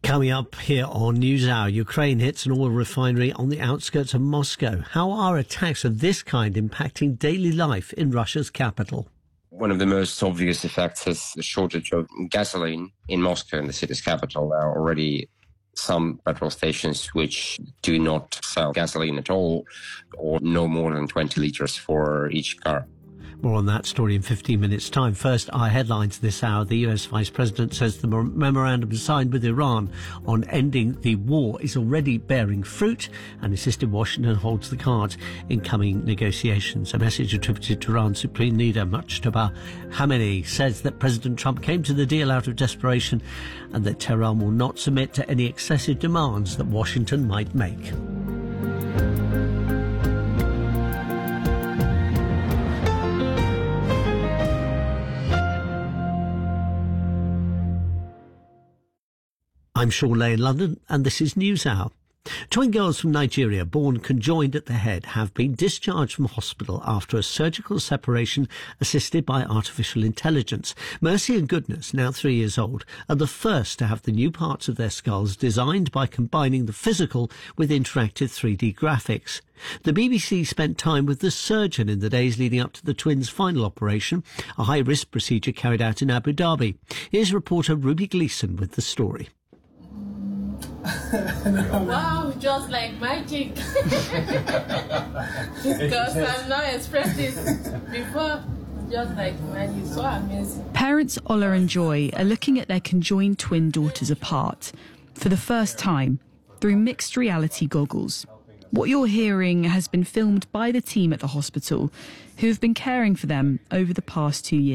Coming up here on NewsHour, Ukraine hits an oil refinery on the outskirts of Moscow. How are attacks of this kind impacting daily life in Russia's capital? One of the most obvious effects is the shortage of gasoline in Moscow, in the city's capital. There are already some petrol stations which do not sell gasoline at all, or no more than 20 litres for each car. More on that story in 15 minutes' time. First, our headlines this hour. The US Vice President says the memorandum signed with Iran on ending the war is already bearing fruit and insisted Washington holds the cards in coming negotiations. A message attributed to Iran's Supreme Leader, Mujtaba Khamenei, says that President Trump came to the deal out of desperation and that Tehran will not submit to any excessive demands that Washington might make. I'm Sean Lay in London, and this is NewsHour. Twin girls from Nigeria, born conjoined at the head, have been discharged from hospital after a surgical separation assisted by artificial intelligence. Mercy and Goodness, now 3 years old, are the first to have the new parts of their skulls designed by combining the physical with interactive 3D graphics. The BBC spent time with the surgeon in the days leading up to the twins' final operation, a high-risk procedure carried out in Abu Dhabi. Here's reporter Ruby Gleeson with the story. Wow, just like magic. Because I've not expressed this before. Just like magic, so amazing. Parents Ola and Joy are looking at their conjoined twin daughters apart for the first time through mixed reality goggles. What you're hearing has been filmed by the team at the hospital who have been caring for them over the past 2 years.